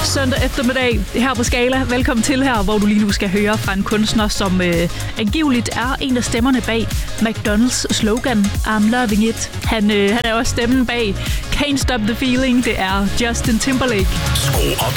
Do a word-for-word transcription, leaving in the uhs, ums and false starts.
søndag eftermiddag her på Skala. Velkommen til her, hvor du lige nu skal høre fra en kunstner, som øh, angiveligt er en af stemmerne bag McDonald's slogan I'm loving it. Han, øh, han er også stemmen bag Can't Stop the Feeling. Det er Justin Timberlake. Skru op